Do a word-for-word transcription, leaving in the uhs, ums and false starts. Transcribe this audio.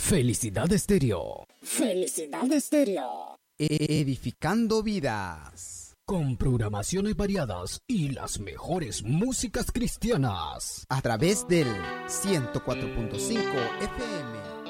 Felicidad Estéreo. Felicidad Estéreo. Edificando vidas. Con programaciones variadas y las mejores músicas cristianas. A través del ciento cuatro punto cinco F M.